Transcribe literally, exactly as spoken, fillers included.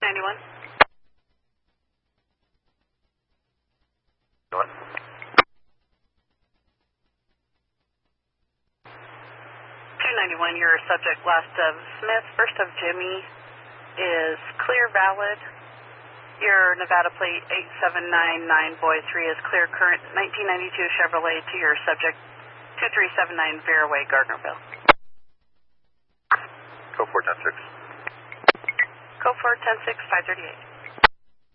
ninety-one. What? two ninety-one, your subject last of Smith, first of Jimmy is clear valid. Your Nevada plate eight seven nine nine Boy three is clear current nineteen ninety-two Chevrolet to your subject two three seven nine Fairway, Gardnerville. Go four ten six. Go for ten six, five thirty-eight.